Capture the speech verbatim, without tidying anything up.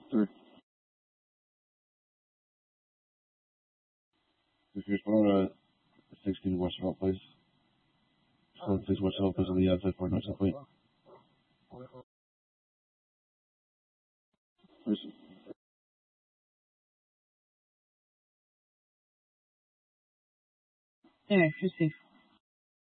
Three. If you're going to sixteen watch out, please. So please watch out because of the outside for next point. Yeah, je sais.